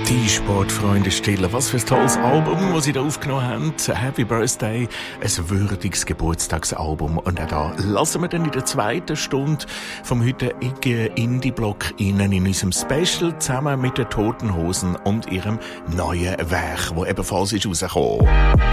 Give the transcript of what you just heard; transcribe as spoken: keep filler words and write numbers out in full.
Die Sportfreunde Stiller, was für ein tolles Album, das sie da aufgenommen haben. Happy Birthday, ein würdiges Geburtstagsalbum. Und auch da lassen wir dann in der zweiten Stunde vom heutigen Indie-Block innen in unserem Special zusammen mit den Toten Hosen und ihrem neuen Werk, das ebenfalls ist rausgekommen.